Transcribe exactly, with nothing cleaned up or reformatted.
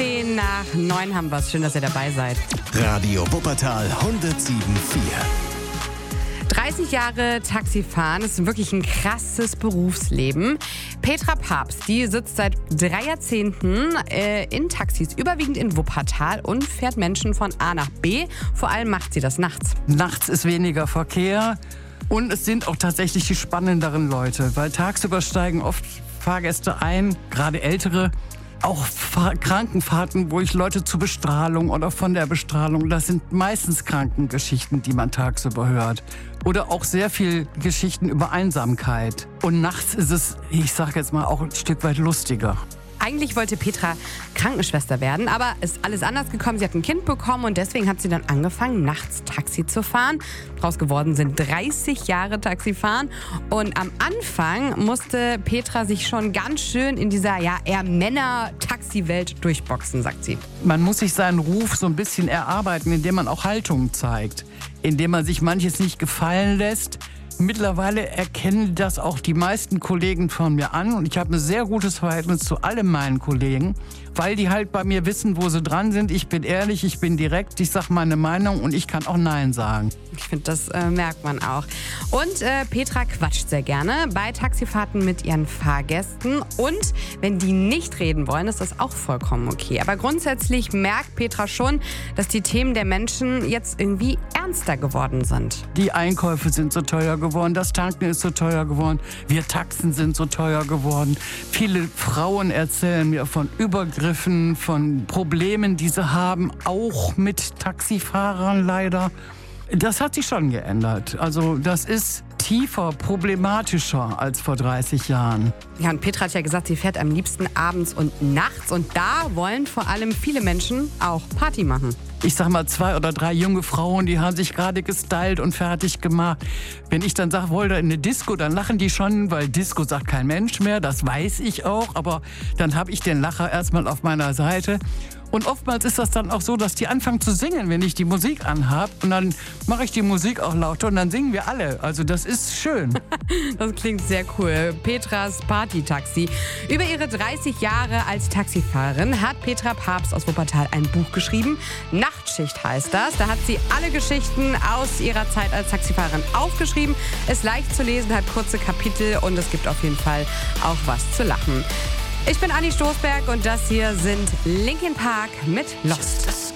zehn nach neun haben wir es. Schön, dass ihr dabei seid. Radio Wuppertal hundertsieben Komma vier. dreißig Jahre Taxifahren ist wirklich ein krasses Berufsleben. Petra Papst, die sitzt seit drei Jahrzehnten äh, in Taxis, überwiegend in Wuppertal und fährt Menschen von A nach B. Vor allem macht sie das nachts. Nachts ist weniger Verkehr und es sind auch tatsächlich die spannenderen Leute, weil tagsüber steigen oft Fahrgäste ein, gerade ältere. Auch Fahr- Krankenfahrten, wo ich Leute zur Bestrahlung oder von der Bestrahlung, das sind meistens Krankengeschichten, die man tagsüber hört. Oder auch sehr viel Geschichten über Einsamkeit. Und nachts ist es, ich sage jetzt mal, auch ein Stück weit lustiger. Eigentlich wollte Petra Krankenschwester werden, aber ist alles anders gekommen. Sie hat ein Kind bekommen und deswegen hat sie dann angefangen, nachts Taxi zu fahren. Daraus geworden sind dreißig Jahre Taxifahren. Und am Anfang musste Petra sich schon ganz schön in dieser ja eher Männer-Taxi-Welt durchboxen, sagt sie. Man muss sich seinen Ruf so ein bisschen erarbeiten, indem man auch Haltung zeigt. Indem man sich manches nicht gefallen lässt. Mittlerweile erkennen das auch die meisten Kollegen von mir an und ich habe ein sehr gutes Verhältnis zu allen meinen Kollegen, weil die halt bei mir wissen, wo sie dran sind. Ich bin ehrlich, ich bin direkt, ich sage meine Meinung und ich kann auch Nein sagen. Ich finde, das äh, merkt man auch. Und äh, Petra quatscht sehr gerne bei Taxifahrten mit ihren Fahrgästen. Und wenn die nicht reden wollen, ist das auch vollkommen okay. Aber grundsätzlich merkt Petra schon, dass die Themen der Menschen jetzt irgendwie ernster geworden sind. Die Einkäufe sind so teuer geworden, das Tanken ist so teuer geworden, wir Taxen sind so teuer geworden. Viele Frauen erzählen mir von Übergriffen, von Problemen, die sie haben, auch mit Taxifahrern leider. Das hat sich schon geändert. Also das ist tiefer, problematischer als vor dreißig Jahren. Ja, und Petra hat ja gesagt, sie fährt am liebsten abends und nachts. Und da wollen vor allem viele Menschen auch Party machen. Ich sag mal, zwei oder drei junge Frauen, die haben sich gerade gestylt und fertig gemacht. Wenn ich dann sage, wollt ihr in eine Disco, dann lachen die schon, weil Disco sagt kein Mensch mehr, das weiß ich auch. Aber dann habe ich den Lacher erstmal auf meiner Seite. Und oftmals ist das dann auch so, dass die anfangen zu singen, wenn ich die Musik anhab. Und dann mache ich die Musik auch lauter und dann singen wir alle. Also das ist schön. Das klingt sehr cool. Petras Party-Taxi. Über ihre dreißig Jahre als Taxifahrerin hat Petra Papst aus Wuppertal ein Buch geschrieben. Nachtschicht heißt das. Da hat sie alle Geschichten aus ihrer Zeit als Taxifahrerin aufgeschrieben. Ist leicht zu lesen, hat kurze Kapitel und es gibt auf jeden Fall auch was zu lachen. Ich bin Anni Stoßberg und das hier sind Linkin Park mit Lost.